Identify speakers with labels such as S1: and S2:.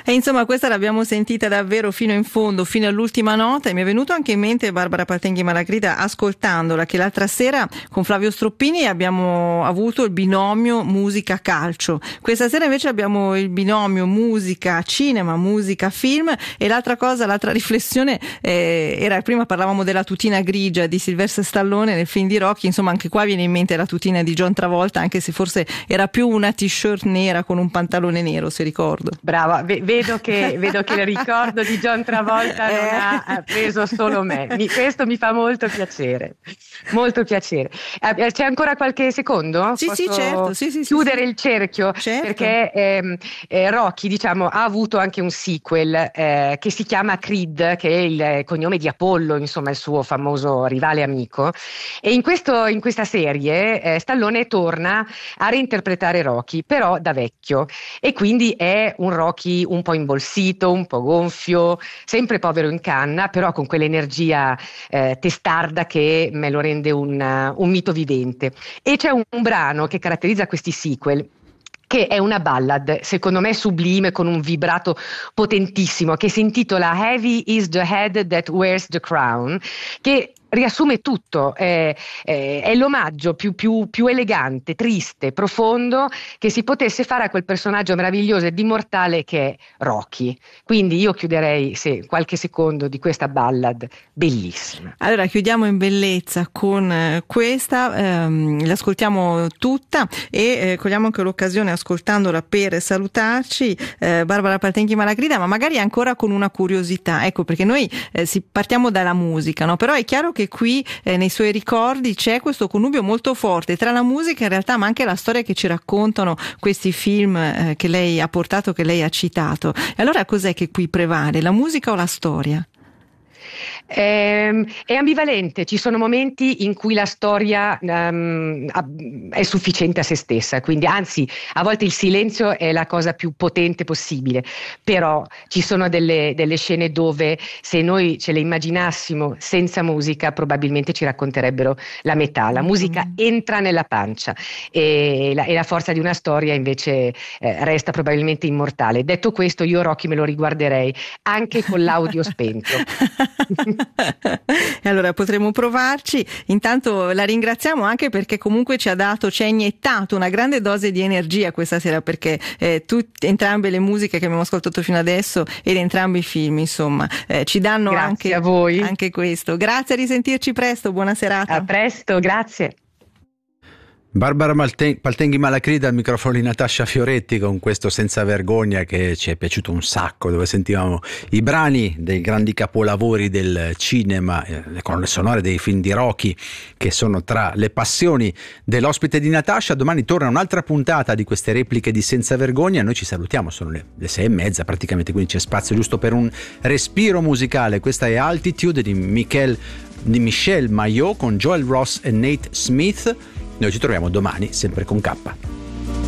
S1: E insomma questa l'abbiamo sentita davvero fino in fondo, fino all'ultima nota, e mi è venuto anche in mente Barbara Paltenghi Malagrida ascoltandola, che l'altra sera con Flavio Stroppini abbiamo avuto il binomio musica-calcio. Questa sera invece abbiamo il binomio musica-cinema, musica-film, e l'altra riflessione era, prima parlavamo della tutina grigia di Sylvester Stallone nel film di Rocky, insomma anche qua viene in mente la tutina di John Travolta, anche se forse era più una t-shirt nera con un pantalone nero, se ricordo.
S2: Brava, vedo che il ricordo di John Travolta non ha preso solo me. Questo mi fa molto piacere, molto piacere. C'è ancora qualche secondo?
S1: Sì,
S2: Posso
S1: certo. Sì,
S2: chiudere il cerchio?
S1: Certo.
S2: Perché Rocky, diciamo, ha avuto anche un sequel che si chiama Creed, che è il cognome di Apollo, insomma il suo famoso rivale amico, e in questa serie Stallone torna a reinterpretare Rocky, però da vecchio, e quindi è un Rocky un po' imbolsito, un po' gonfio, sempre povero in canna, però con quell'energia testarda che me lo rende un mito vivente. E c'è un brano che caratterizza questi sequel, che è una ballad, secondo me sublime, con un vibrato potentissimo, che si intitola Heavy is the Head That Wears the Crown, che riassume tutto, è l'omaggio più elegante, triste, profondo che si potesse fare a quel personaggio meraviglioso ed immortale che è Rocky. Quindi io chiuderei qualche secondo di questa ballad bellissima.
S1: Allora chiudiamo in bellezza con questa, l'ascoltiamo tutta e cogliamo anche l'occasione ascoltandola per salutarci, Barbara Paltenghi Malagrida, ma magari ancora con una curiosità, ecco, perché noi partiamo dalla musica, no? Però è chiaro che qui nei suoi ricordi c'è questo connubio molto forte tra la musica in realtà, ma anche la storia che ci raccontano questi film che lei ha portato, che lei ha citato. E allora cos'è che qui prevale, la musica o la storia?
S2: È ambivalente, ci sono momenti in cui la storia è sufficiente a se stessa, quindi anzi a volte il silenzio è la cosa più potente possibile, però ci sono delle scene dove se noi ce le immaginassimo senza musica probabilmente ci racconterebbero la metà. La musica entra nella pancia e la forza di una storia invece resta probabilmente immortale. Detto questo, io Rocky me lo riguarderei anche con l'audio spento.
S1: E allora potremo provarci. Intanto la ringraziamo anche perché comunque ci ha iniettato una grande dose di energia questa sera, perché entrambe le musiche che abbiamo ascoltato fino adesso ed entrambi i film, insomma, ci danno
S2: grazie a voi.
S1: Anche questo. Grazie, a risentirci presto, buona serata.
S2: A presto, grazie.
S3: Barbara Paltenghi Malagrida al microfono di Natascia Fioretti con questo Senza Vergogna che ci è piaciuto un sacco, dove sentivamo i brani dei grandi capolavori del cinema, le colonne sonore dei film di Rocky, che sono tra le passioni dell'ospite di Natascia. Domani torna un'altra puntata di queste repliche di Senza Vergogna. Noi ci salutiamo, sono le 6:30 praticamente, quindi c'è spazio giusto per un respiro musicale. Questa è Altitude di Michelle Maillot con Joel Ross e Nate Smith. Noi ci troviamo domani sempre con K.